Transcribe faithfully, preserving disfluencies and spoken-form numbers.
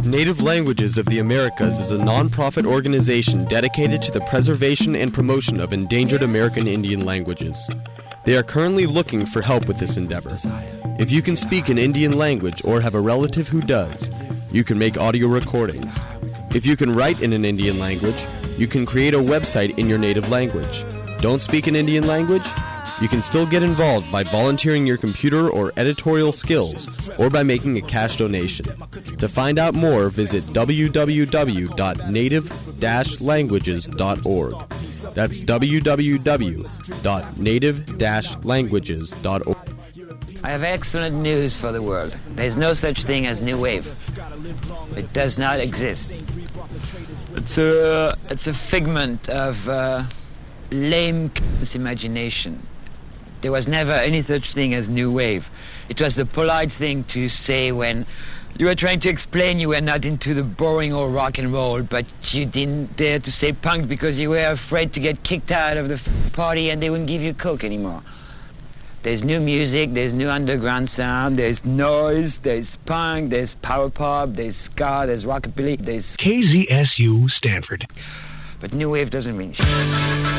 Native Languages of the Americas is a non-profit organization dedicated to the preservation and promotion of endangered American Indian languages. They are currently looking for help with this endeavor. If you can speak an Indian language or have a relative who does, you can make audio recordings. If you can write in an Indian language, you can create a website in your native language. Don't speak an Indian language? You can still get involved by volunteering your computer or editorial skills, or by making a cash donation. To find out more, visit w w w dot native dash languages dot org. That's w w w dot native dash languages dot org. I have excellent news for the world. There's no such thing as New Wave. It does not exist. It's a, it's a figment of uh, lame imagination. There was never any such thing as New Wave. It was the polite thing to say when you were trying to explain you were not into the boring old rock and roll, but you didn't dare to say punk because you were afraid to get kicked out of the f- party and they wouldn't give you coke anymore. There's new music, there's new underground sound, there's noise, there's punk, there's power pop, there's ska, there's rockabilly, there's K Z S U Stanford. But New Wave doesn't mean shit.